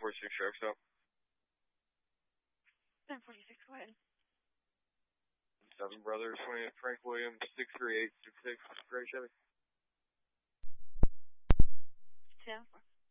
1046 Shark Stop. 1046, go ahead. 7 Brothers, Frank Williams, 63866, Gray Chevy. 10-4.